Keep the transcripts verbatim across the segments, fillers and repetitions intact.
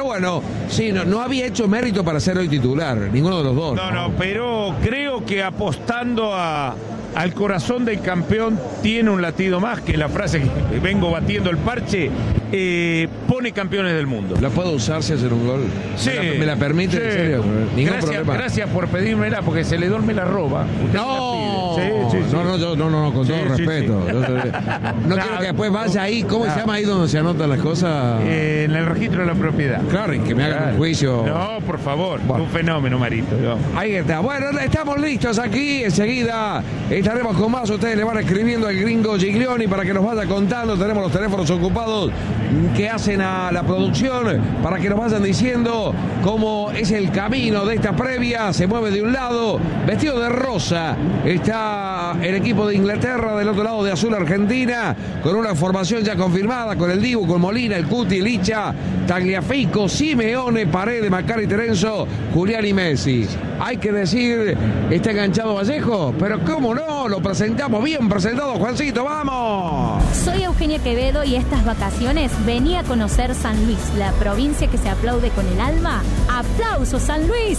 Pero bueno, sí, no, no había hecho mérito para ser hoy titular, ninguno de los dos. No, no, pero creo que apostando a, al corazón del campeón tiene un latido más, que la frase que vengo batiendo el parche, eh, pone campeones del mundo. ¿La puedo usar si hacer un gol? Sí. ¿Me la, me la permite? Sí. ¿En serio? Ningún gracias, problema. gracias por pedírmela, porque se le duerme la roba. Usted No, me la pide. Sí, sí, sí. no, no, yo, no, no, no, con Sí, todo sí, respeto. sí. Yo, yo, no, no quiero que después vaya ahí, ¿cómo Claro. se llama ahí donde se anotan las cosas? Eh, en el registro de la propiedad. Claro, y que me hagan Claro. un juicio. No, por favor, Bueno. un fenómeno, Marito. Yo. Ahí está. Bueno, estamos listos aquí. Enseguida estaremos con más. Ustedes le van escribiendo al gringo Giglioni para que nos vaya contando. Tenemos los teléfonos ocupados que hacen a la producción para que nos vayan diciendo cómo es el camino de esta previa. Se mueve de un lado, vestido de rosa. Está el equipo de Inglaterra, del otro lado de azul Argentina, con una formación ya confirmada, con el Dibu, con Molina, el Cuti, Licha, Tagliafico, Simeone, Paredes, Macari, Terenzo, Julián y Messi. Hay que decir, está enganchado Vallejo, pero cómo no, lo presentamos bien presentado, Juancito, ¡vamos! Soy Eugenia Quevedo y estas vacaciones venía a conocer San Luis, la provincia que se aplaude con el alma. ¡Aplausos, San Luis!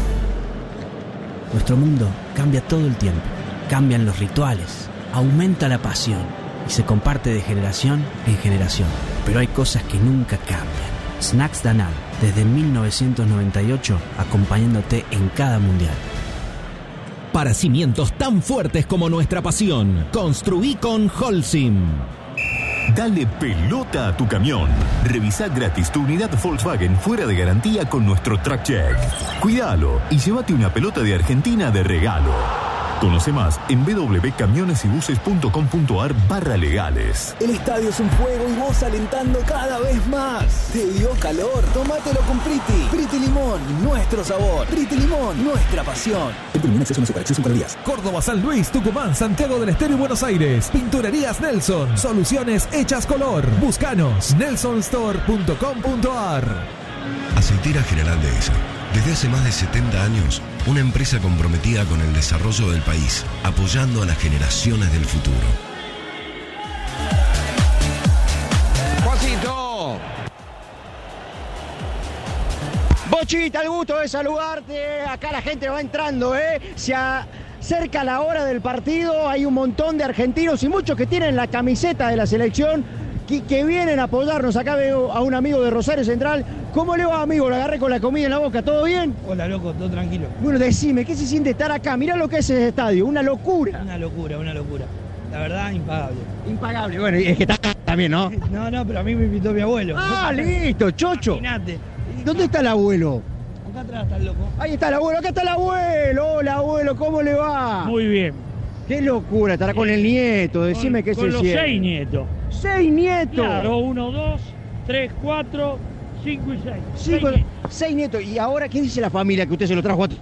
Nuestro mundo cambia todo el tiempo. Cambian los rituales, aumenta la pasión y se comparte de generación en generación. Pero hay cosas que nunca cambian. Snacks Danal, desde mil novecientos noventa y ocho, acompañándote en cada mundial. Para cimientos tan fuertes como nuestra pasión, construí con Holcim. Dale pelota a tu camión. Revisa gratis tu unidad Volkswagen fuera de garantía con nuestro Track Check. Cuídalo y llévate una pelota de Argentina de regalo. Conoce más en w w w punto camiones y buses punto com punto a r barra legales. El estadio es un fuego y vos alentando cada vez más. ¿Te dio calor? Tómatelo con Priti. Priti Limón, nuestro sabor. Priti Limón, nuestra pasión. Termina acceso a acceso con días. Córdoba, San Luis, Tucumán, Santiago del Estero y Buenos Aires. Pinturerías Nelson. Soluciones hechas color. Búscanos. nelson store punto com punto a r. Aceitera General Dehesa. Desde hace más de setenta años, una empresa comprometida con el desarrollo del país, apoyando a las generaciones del futuro. ¡Juancito! Bochita, el gusto de saludarte. Acá la gente va entrando, ¿eh? Se acerca la hora del partido. Hay un montón de argentinos y muchos que tienen la camiseta de la selección que, que vienen a apoyarnos. Acá veo a un amigo de Rosario Central. ¿Cómo le va, amigo? Lo agarré con la comida en la boca. ¿Todo bien? Hola, loco, todo tranquilo. Bueno, decime, ¿qué se siente estar acá? Mirá lo que es ese estadio. Una locura. Una locura, una locura. La verdad, impagable. Impagable. Bueno, y es que está acá también, ¿no? No, no, pero a mí me invitó mi abuelo. Ah, listo, chocho. Imagínate. ¿Dónde está el abuelo? Acá atrás está el loco. Ahí está el abuelo, acá está el abuelo. Hola, abuelo, ¿cómo le va? Muy bien. Qué locura, estará con el nieto. Decime con, qué con se los siente. seis nietos. ¿Seis nietos? Claro, uno, dos, tres, cuatro, cinco y seis. Cinco, seis, nietos. seis nietos. ¿Y ahora qué dice la familia que usted se lo trajo a...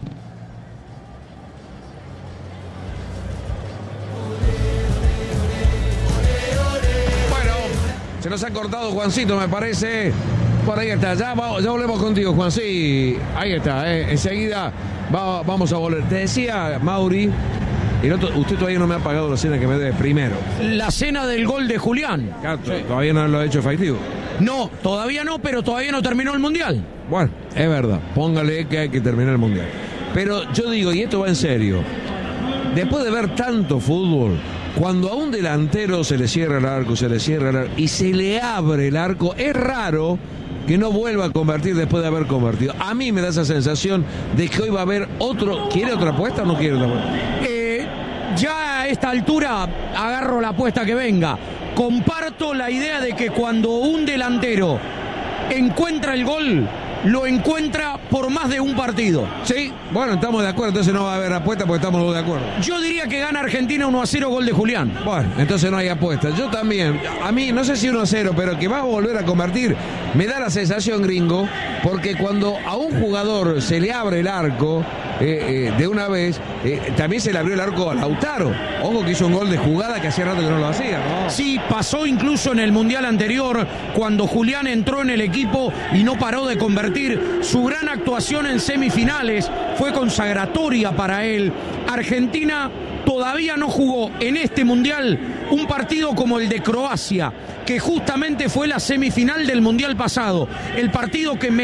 Bueno, se nos ha cortado Juancito, me parece. Por ahí está, ya, va, ya volvemos contigo, Juan. Sí, ahí está, eh. Enseguida va, vamos a volver. Te decía, Mauri, el otro, usted todavía no me ha pagado la cena que me debe primero. La cena del gol de Julián. Claro, sí. Todavía no lo ha hecho efectivo. No, todavía no, pero todavía no terminó el Mundial. Bueno, es verdad, póngale que hay que terminar el Mundial. Pero yo digo, y esto va en serio, después de ver tanto fútbol, cuando a un delantero se le cierra el arco, se le cierra el arco y se le abre el arco, es raro que no vuelva a convertir después de haber convertido. A mí me da esa sensación de que hoy va a haber otro... ¿Quiere otra apuesta o no quiere otra apuesta? Eh, ya a esta altura agarro la apuesta que venga. Comparto la idea de que cuando un delantero encuentra el gol, lo encuentra por más de un partido. Sí, bueno, estamos de acuerdo, entonces no va a haber apuesta porque estamos de acuerdo. Yo diría que gana Argentina uno a cero, gol de Julián. Bueno, entonces no hay apuesta. Yo también, a mí, no sé si uno a cero, pero que va a volver a convertir, me da la sensación, gringo, porque cuando a un jugador se le abre el arco eh, eh, de una vez, eh, también se le abrió el arco a Lautaro. Ojo que hizo un gol de jugada que hacía rato que no lo hacía, ¿no? Sí, pasó incluso en el Mundial anterior, cuando Julián entró en el equipo y no paró de convertir. Su gran actuación en semifinales fue consagratoria para él. Argentina todavía no jugó en este Mundial un partido como el de Croacia, que justamente fue la semifinal del Mundial pasado. El partido que me